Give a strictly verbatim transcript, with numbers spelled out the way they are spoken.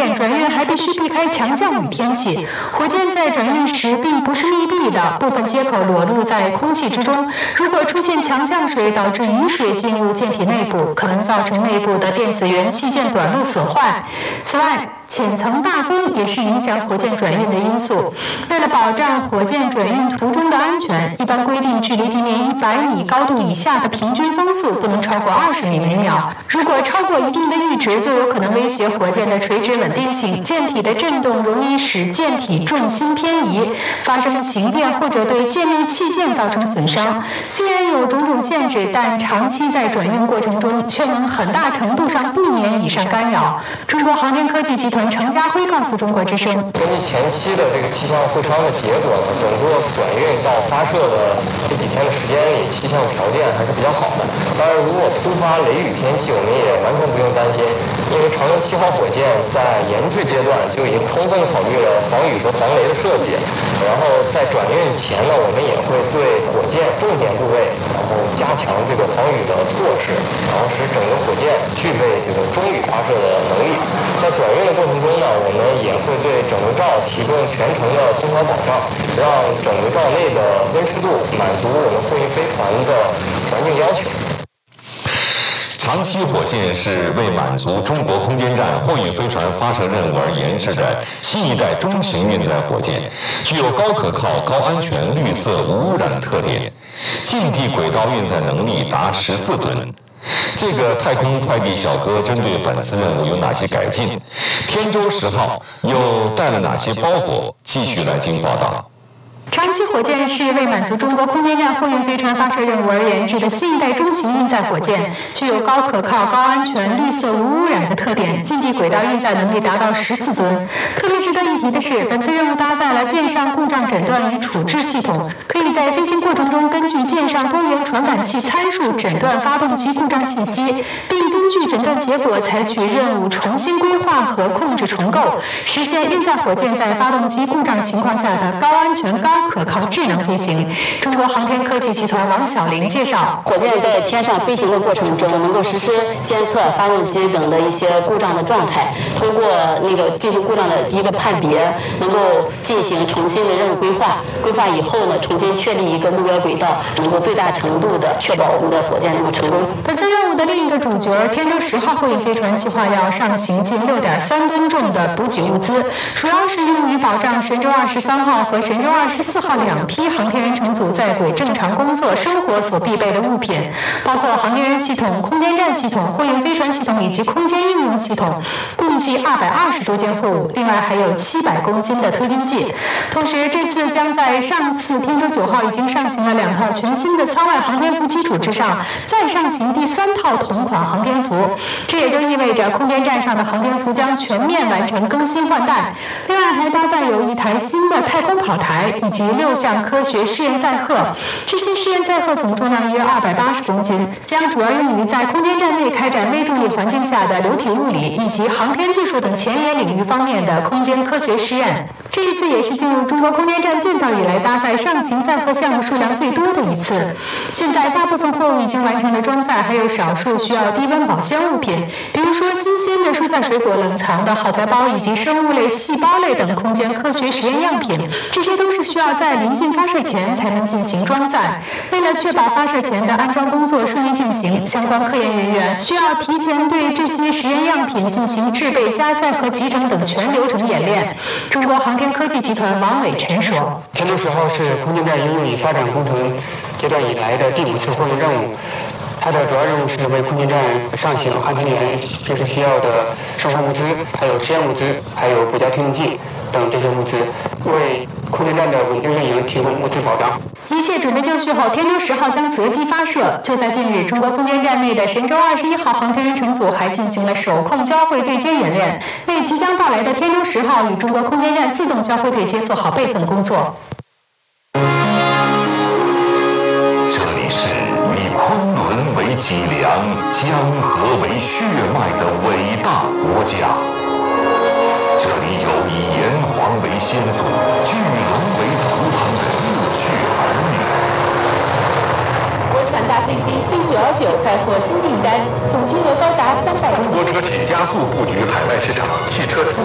箭转运还必须避开强降雨天气。火箭在转运时并不是密闭的，部分接口裸露在空气之中。如果出现强降水导致雨水进入舰体内部，可能造成内部的电子元器件短路损坏。此外，浅层大风也是影响火箭转运的因素。为了保障火箭转运途中的安全，一般规定距离地面一百米高度以下的平均风速不能超过二十米每秒。如果超过一定的阈值，就有可能威胁火箭的垂直稳定性。舰体的震动容易使舰体重心偏移，发生形变或者对舰内器件造成损伤。虽然有种种限制，但长期在转运过程中却能很大程度上避免以上干扰。中国航天科技集团程家辉告诉中国之声， 根据前期的这个气象会商的结果呢，整个转运到发射的这几天的时间里，气象条件还是比较好的。当然，如果突发雷雨天气，我们也完全不用担心，因为长征七号火箭在研制阶段就已经充分考虑了防雨和防雷的设计。然后在转运前呢，我们也会对火箭重点部位，然后加强这个防雨的措施，然后使整个火箭具备这个中雨发射的能力。在转运的过程中呢，我们也会对整个罩提供全程的空调保障，让整个罩内的温湿度满足我们货运飞船的环境要求。 长期火箭是为满足中国空间站货运飞船发射任务而研制的新一代中型运载火箭，具有高可靠、高安全、绿色、无污染的特点，近地轨道运载能力达十四吨。这个太空快递小哥针对本次任务有哪些改进？天舟十号又带了哪些包裹？继续来听报道。 长期火箭是为满足中国空间站货运飞船发射任务而研制的新一代中型运载火箭，具有高可靠、高安全、绿色、无污染的特点，近地轨道运载能力达到十四吨。特别值得一提的是，本次任务搭载了舰上故障诊断与处置系统，可以在飞行过程中根据舰上多元传感器参数诊断发动机故障信息，并根据诊断结果采取任务重新规划和控制重构，实现运载火箭在发动机故障情况下的高安全、高可靠智能飞行。中国航天科技集团王晓玲介绍， 火箭在天上飞行的过程中，能够实时监测发动机等的一些故障的状态，通过那个进行故障的一个判别，能够进行重新的任务规划。规划以后呢，重新确立一个目标轨道，能够最大程度的确保我们的火箭能够成功。 本次任务的另一个主角天舟十号货运飞船计划要上行近六点三吨重的补给物资，主要是用于保障神舟二十三号和神舟二十四号两批航天员乘组在轨正常工作生活所必备的物品，包括航天员系统、空间站系统、货运飞船系统以及空间应用系统，共计二百二十多件货物，另外还有七百公斤的推进剂。同时，这次将在上次天舟九号已经上行了两套全新的舱外航天服基础之上，再上行第三套同款航天服。这也就意味着空间站上的航天服将全面完成更新换代。另外还搭载有一台新的太空跑台以及六项科学试验载荷。这些试验载荷总重量约二百八十公斤，将主要用于在空间站内开展微重力环境下的流体物理以及航天技术等前沿领域方面的空间科学实验。这一次也是进入中国空间站建造以来搭载上行载荷项目数量最多的一次。现在大部分货物已经完成了装载，还有少数需要低温保鲜物品，比如说新鲜的蔬菜水果冷藏的耗材包以及生物类、细胞类等空间科学实验样品，这些都是需要在临近发射前才能进行装载。为了确保发射前的安装工作顺利进行，相关科研人员需要提前对这些实验样品进行制备、加载和集成等全流程演练。中国航天科技集团王伟晨说， 天舟十号是空间站应用与发展工程阶段以来的第五次货运任务，它的主要任务是为空间站上行航天员平时需要的生活物资，还有实验物资，还有国家推进剂等这些物资，为空间站的稳定运营提供物资保障。 一切准备就绪后，天舟十号将择机发射。就在近日，中国空间站内的神舟二十一号航天员乘组还进行了手控交会对接演练，为即将到来的天舟十号与中国空间站自动交会对接做好备份工作。 这里是以昆仑为脊梁、江河为血脉的伟大国家。这里有以炎黄为先祖、巨龙为图腾的热血儿女。 国产大飞机 C 九幺九载货新订单，总金额高达三百。 中国车企加速布局海外市场，汽车出